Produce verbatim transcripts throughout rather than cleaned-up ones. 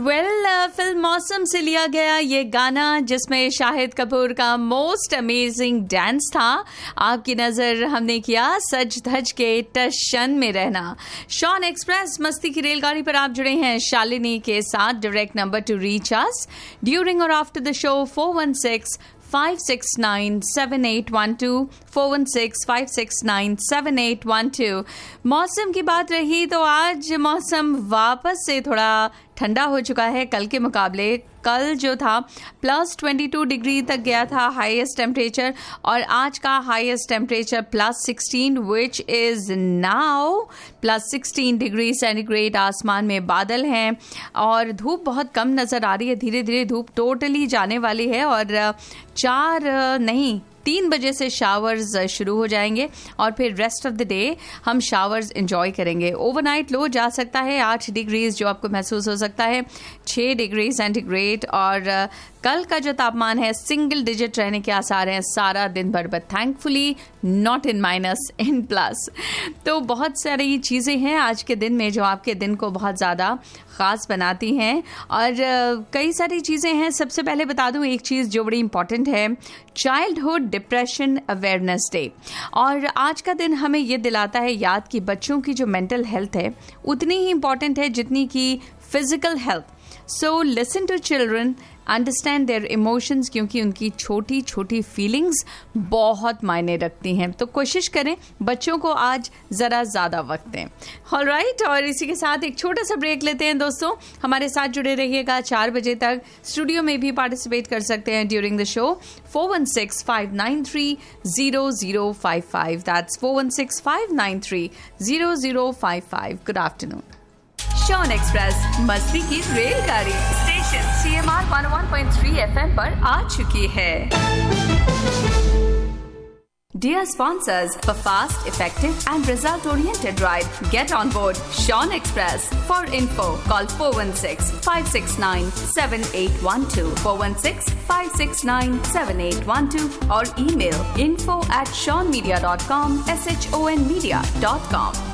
Well well, film मौसम से लिया गया ये गाना जिसमें शाहिद कपूर का मोस्ट अमेजिंग डांस था। आपकी नजर हमने किया सज धज के टशन में रहना। शॉन एक्सप्रेस मस्ती की रेलगाड़ी पर आप जुड़े हैं शालिनी के साथ। डायरेक्ट नंबर टू रीच अस ड्यूरिंग और after the show four one six five six nine seven eight one two four one six five six nine seven eight one two. मौसम की बात रही तो आज मौसम वापस से थोड़ा ठंडा हो चुका है कल के मुकाबले। कल जो था प्लस ट्वेंटी टू डिग्री तक गया था हाईएस्ट टेम्परेचर, और आज का highest temperature plus sixteen which is now plus sixteen degree centigrade. आसमान में बादल हैं और धूप बहुत कम नजर आ रही है। धीरे धीरे धूप टोटली जाने वाली है और चार नहीं तीन बजे से शावर्स शुरू हो जाएंगे और फिर रेस्ट ऑफ द डे हम शावर्स एंजॉय करेंगे। ओवरनाइट लो जा सकता है आठ डिग्रीज जो आपको महसूस हो सकता है, छः डिग्री सेंटीग्रेड, और कल का जो तापमान है सिंगल डिजिट रहने के आसार हैं सारा दिन भर, but thankfully not in minus, in plus. तो बहुत सारी चीज़ें हैं आज के दिन में जो आपके दिन को बहुत ज़्यादा ख़ास बनाती हैं, और कई सारी चीज़ें हैं। सबसे पहले बता दूं एक चीज़ जो बड़ी इंपॉर्टेंट है, चाइल्डहुड डिप्रेशन अवेयरनेस डे। और आज का दिन हमें ये दिलाता है याद कि बच्चों की जो मेंटल हेल्थ है उतनी ही इंपॉर्टेंट है जितनी की physical health. So listen to children, understand their emotions, क्योंकि उनकी छोटी छोटी फीलिंग्स बहुत मायने रखती हैं। तो कोशिश करें बच्चों को आज ज़रा ज़्यादा वक्त दें। ऑलराइट, और इसी के साथ एक छोटा सा ब्रेक लेते हैं दोस्तों। हमारे साथ जुड़े रहिएगा चार बजे तक। स्टूडियो में भी पार्टिसिपेट कर सकते हैं during the show four one six five nine three zero zero five five. That's four one six five nine three zero zero five five. Good afternoon. Shawn express मस्ती की रेलगाड़ी station C M R one one point three F M पर आ चुकी है। Dear sponsors, for fast, effective and result-oriented ride, get on board Sean Express. For info, call four one six five six nine seven eight one two, four one six five six nine seven eight one two, or email info at seanmedia dot com, S H O N media dot com.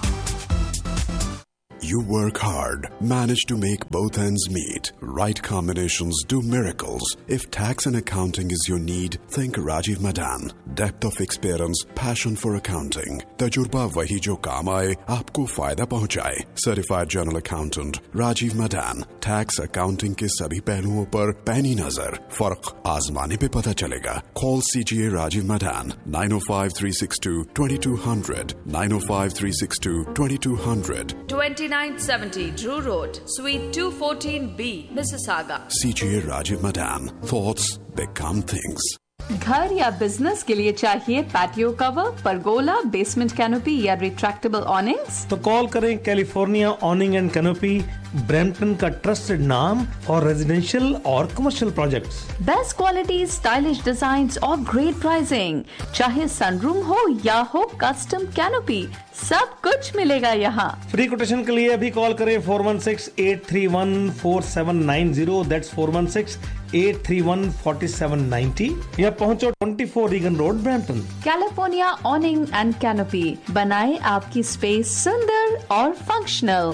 You work hard, manage to make both ends meet. Right combinations do miracles. If tax and accounting is your need, think Rajiv Madan. Depth of experience, passion for accounting. तजुर्बा वही जो काम आए, आपको फायदा पहुंचाए. Certified General Accountant Rajiv Madan. Tax accounting के सभी पहलुओं पर पैनी नजर. फर्क आजमाने पे पता चलेगा. Call C G A Rajiv Madan nine oh five three six two two two zero zero nine oh five three six two two two zero zero. twenty-nine seventy Drew Road, Suite two fourteen B, Mississauga. C G A Rajiv Madan. Thoughts become things. घर या business के लिए चाहिए patio cover, pergola, basement canopy या retractable ऑनिंग्स? तो call करें California ऑनिंग and canopy, Brampton का trusted नाम और रेजिडेंशियल और commercial projects. Best quality, stylish designs और ग्रेट प्राइसिंग। चाहे सनरूम हो या हो कस्टम कैनोपी, सब कुछ मिलेगा यहाँ। फ्री कोटेशन के लिए अभी कॉल करें four one six eight three one four seven nine zero, that's four one six eight three one four seven nine zero, या पहुंचो twenty four Regan road, Brampton. California ऑनिंग and canopy, बनाए आपकी space सुंदर और functional.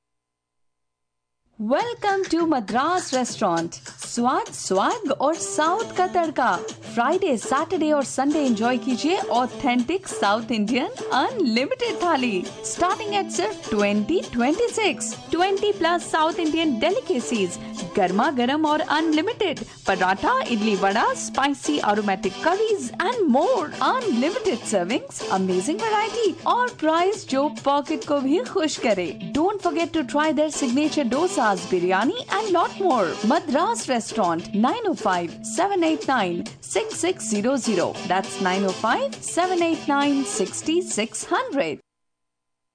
Welcome to Madras restaurant. स्वाद, swag और south का तड़का। Friday, Saturday और संडे एंजॉय कीजिए ऑथेंटिक साउथ इंडियन अनलिमिटेड थाली स्टार्टिंग एट सिर्फ twenty twenty six. Twenty plus south Indian delicacies, गर्मा गर्म और unlimited paratha, idli vada, spicy aromatic curries and more. Unlimited servings, amazing variety और प्राइस जो पॉकेट को भी खुश करे। Don't forget to try their signature dosas, biryani and lot more. Madras Restaurant, nine oh five seven eight nine six six zero zero. That's nine oh five seven eight nine six six zero zero.